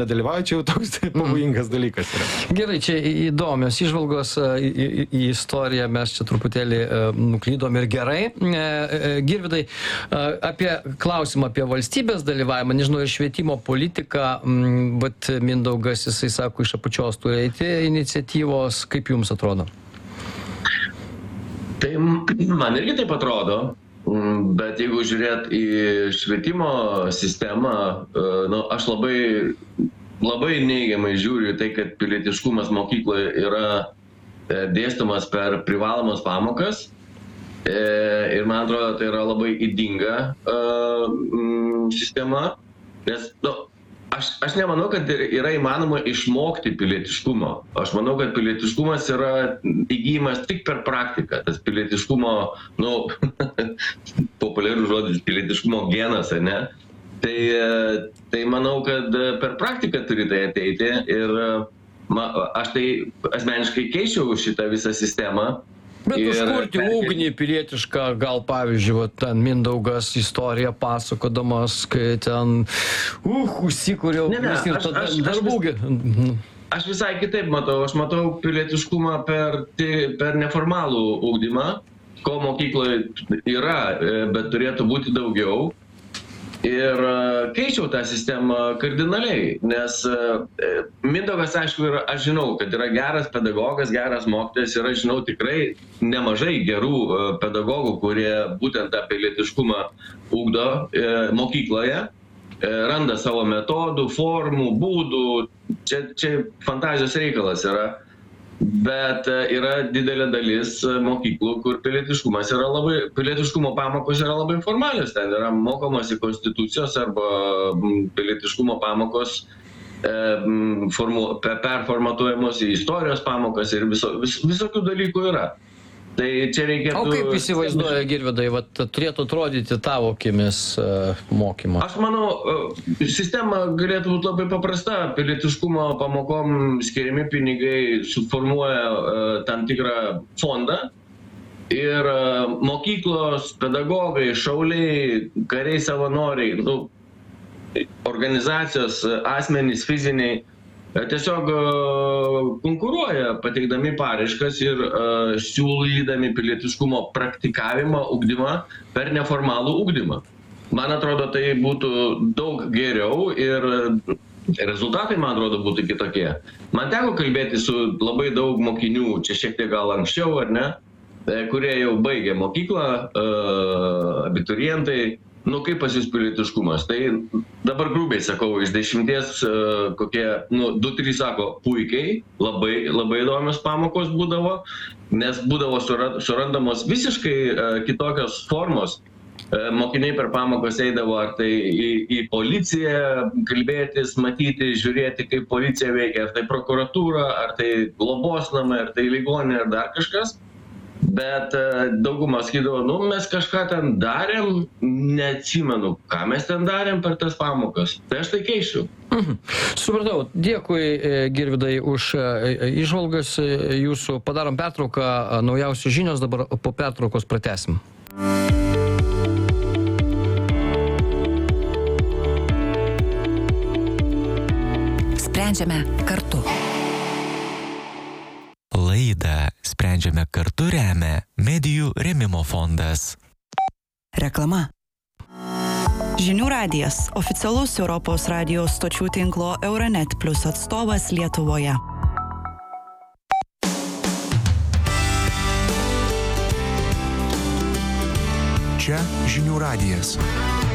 dalyvauja, čia jau toks pavojingas dalykas yra. Gerai, čia įdomios įžvalgos į istoriją, mes čia truputėlį nuklydom ir gerai. Girvydai, apie klausimą apie valstybės dalyvavimą, nežinau, ir švietimo politiką, bet Mindaugas, jisai sako, iš apačios turi eiti iniciatyvos, kaip jums atrodo? Tai man irgi taip atrodo. Bet jeigu žiūrėt į švietimo sistemą, aš labai neigiamai žiūriu tai, kad pilietiškumas mokykloje yra dėstomas per privalomas pamokas. Ir man atrodo, tai yra labai ydinga sistema. Nes, aš nemanau, kad yra įmanoma išmokti pilietiškumo. Aš manau, kad pilietiškumas yra įgyjimas tik per praktiką. Tas pilietiškumo, populiarus žodis, pilietiškumo genas, ne? Tai manau, kad per praktiką turi tai ateiti. Ir aš tai asmeniškai keičiau šitą visą sistemą. Bet užkurti ugnį pilietišką, gal pavyzdžiui, ten Mindaugas istoriją pasakodamas, kai ten užsikūriau ir tada darbų. Aš visai kitaip matau. Aš matau pilietiškumą per neformalų ugdymą, ko mokykloje yra, bet turėtų būti daugiau. Ir keičiau tą sistemą kardinaliai, nes Mindaugas, aišku, aš žinau, kad yra geras pedagogas, geras mokytojas ir aš žinau tikrai nemažai gerų pedagogų, kurie būtent tą pilietiškumą ugdo mokykloje, randa savo metodų, formų, būdų, čia fantazijos reikalas yra. Bet yra didelė dalis mokyklų, kur pilietiškumo pamokos yra labai formalios. Ten yra mokomasi konstitucijos arba pilietiškumo pamokos performatuojamos į istorijos pamokas ir visokių dalykų yra. Tai čia reikėtų... O kaip įsivaizduoja, Girvydai, turėtų atrodyti tavo akimis mokymą? Aš manau, sistema galėtų būti labai paprasta. Pilietiškumo pamokom skiriami pinigai suformuoja tam tikrą fondą ir mokyklos, pedagogai, šauliai, kariai, savanoriai, organizacijos, asmenys, fiziniai, tiesiog konkuruoja, pateikdami paraiškas ir siūlydami pilietiškumo praktikavimą, ugdymą per neformalų ugdymą. Man atrodo, tai būtų daug geriau ir rezultatai, man atrodo, būtų kitokie. Man teko kalbėti su labai daug mokinių, čia šiek tiek gal anksčiau, ar ne, kurie jau baigė mokyklą, abiturientai. Kaip pas jūs pilietiškumas? Tai dabar grubiai sakau, iš 10 kokie, 2-3 sako puikiai, labai įdomios pamokos būdavo, nes būdavo surandamos visiškai kitokios formos. Mokiniai per pamokas eidavo ar tai į policiją kalbėtis, matyti, žiūrėti, kaip policija veikia, ar tai prokuratūra, ar tai globos namai, ar tai ligoninė, ar dar kažkas. Bet dauguma sakydavo, mes kažką ten darėm, neatsimenu, ką mes ten darėm per tas pamokas. Tai aš tai keičiu. Supratau. Dėkui, Girvydai, už įžvalgas jūsų. Padarom pertrauką, naujausios žinios, dabar po pertraukos pratęsim. Sprendžiame kartu. Laidą Sprendžiame kartu remia Medijų rėmimo fondas. Reklama. Žinių radijas – oficialus Europos radijos stočių tinklo Euronet Plus atstovas Lietuvoje. Čia Žinių radijas.